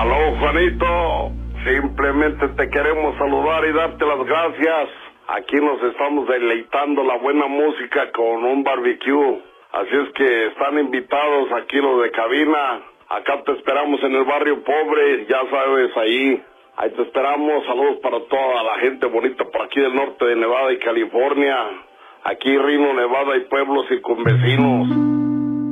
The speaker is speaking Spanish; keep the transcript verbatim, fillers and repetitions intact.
Aló, Juanito. Simplemente te queremos saludar y darte las gracias. Aquí nos estamos deleitando la buena música con un barbecue. Así es que están invitados aquí los de cabina. Acá te esperamos en el barrio pobre, ya sabes, ahí. Ahí te esperamos. Saludos para toda la gente bonita por aquí del norte de Nevada y California. Aquí Reno, Nevada y pueblos circunvecinos.